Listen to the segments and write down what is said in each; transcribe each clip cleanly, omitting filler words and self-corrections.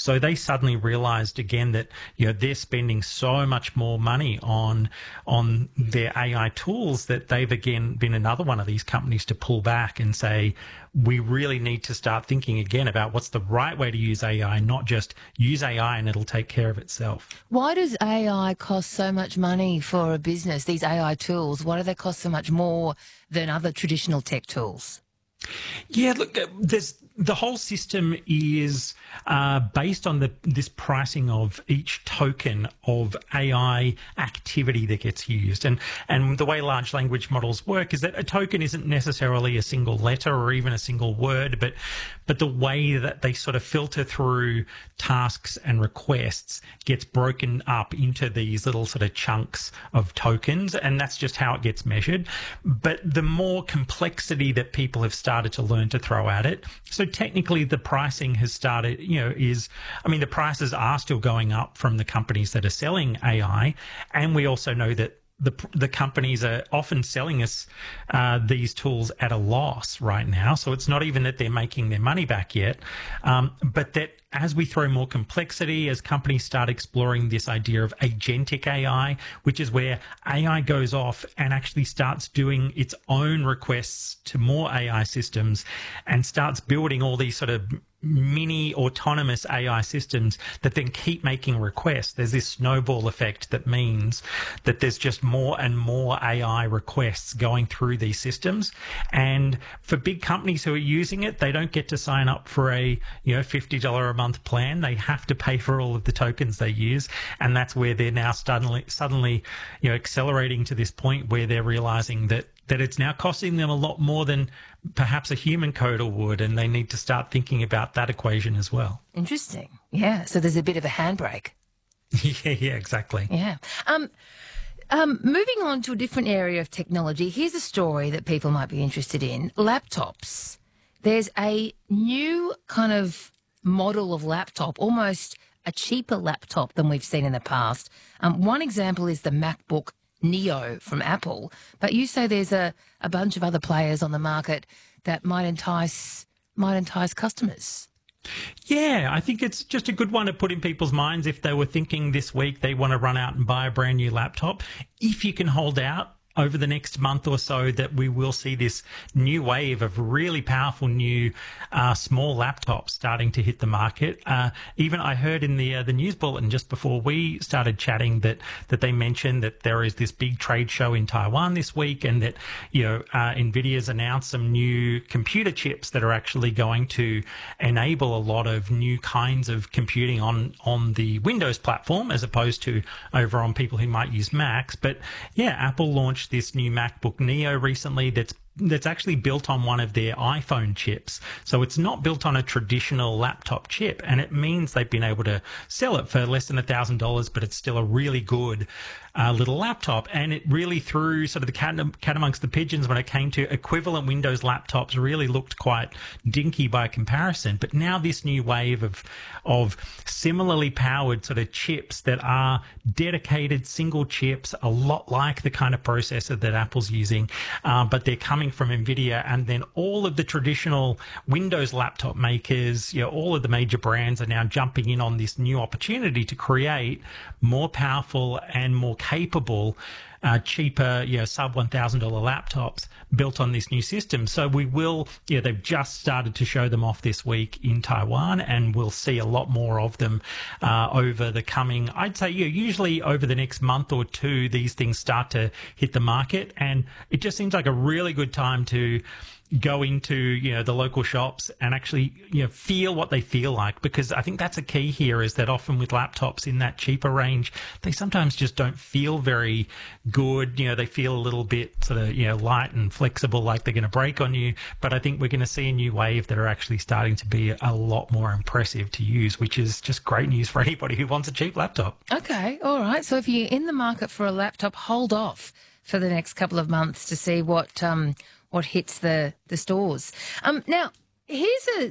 So they suddenly realized again that, they're spending so much more money on their AI tools that they've again been another one of these companies to pull back and say, we really need to start thinking again about what's the right way to use AI, not just use AI and it'll take care of itself. Why does AI cost so much money for a business, these AI tools? Why do they cost so much more than other traditional tech tools? Yeah, look, the whole system is based on this pricing of each token of AI activity that gets used. And the way large language models work is that a token isn't necessarily a single letter or even a single word, but the way that they sort of filter through tasks and requests gets broken up into these little sort of chunks of tokens, and that's just how it gets measured. But the more complexity that people have started to learn to throw at it, so technically the pricing has started, the prices are still going up from the companies that are selling AI. And we also know that the companies are often selling us these tools at a loss right now. So it's not even that they're making their money back yet, but that as we throw more complexity, as companies start exploring this idea of agentic AI, which is where AI goes off and actually starts doing its own requests to more AI systems and starts building all these sort of mini autonomous AI systems that then keep making requests. There's this snowball effect that means that there's just more and more AI requests going through these systems. And for big companies who are using it, they don't get to sign up for a $50 a month plan. They have to pay for all of the tokens they use. And that's where they're now suddenly accelerating to this point where they're realizing that it's now costing them a lot more than perhaps a human coder would, and they need to start thinking about that equation as well. Interesting. Yeah, so there's a bit of a handbrake. Yeah, exactly. Yeah. Moving on to a different area of technology, here's a story that people might be interested in. Laptops. There's a new kind of model of laptop, almost a cheaper laptop than we've seen in the past. One example is the MacBook Neo from Apple, but you say there's a bunch of other players on the market that might entice customers. Yeah, I think it's just a good one to put in people's minds if they were thinking this week they want to run out and buy a brand new laptop. If you can hold out over the next month or so, that we will see this new wave of really powerful new small laptops starting to hit the market. Even I heard in the news bulletin just before we started chatting that they mentioned that there is this big trade show in Taiwan this week, and that Nvidia's announced some new computer chips that are actually going to enable a lot of new kinds of computing on the Windows platform as opposed to over on people who might use Macs. But yeah, Apple launched this new MacBook Neo recently that's actually built on one of their iPhone chips. So it's not built on a traditional laptop chip, and it means they've been able to sell it for less than $1,000, but it's still a really good little laptop. And it really threw sort of the cat amongst the pigeons when it came to equivalent Windows laptops. Really looked quite dinky by comparison. But now this new wave of similarly powered sort of chips that are dedicated single chips, a lot like the kind of processor that Apple's using, but they're coming from Nvidia, and then all of the traditional Windows laptop makers, all of the major brands are now jumping in on this new opportunity to create more powerful and more capable, cheaper, sub $1,000 laptops built on this new system. So we will, they've just started to show them off this week in Taiwan, and we'll see a lot more of them over the coming, I'd say, usually over the next month or two, these things start to hit the market. And it just seems like a really good time to go into the local shops and actually feel what they feel like, because I think that's a key here, is that often with laptops in that cheaper range, they sometimes just don't feel very good. They feel a little bit sort of light and flexible, like they're going to break on you. But I think we're going to see a new wave that are actually starting to be a lot more impressive to use, which is just great news for anybody who wants a cheap laptop. Okay, all right. So if you're in the market for a laptop, hold off for the next couple of months to see what hits the stores. Now, here's an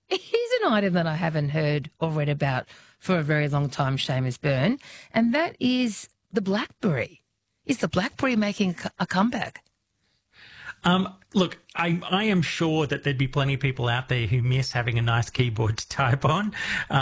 item that I haven't heard or read about for a very long time, Seamus Byrne, and that is the BlackBerry. Is the BlackBerry making a comeback? Look, I am sure that there'd be plenty of people out there who miss having a nice keyboard to type on.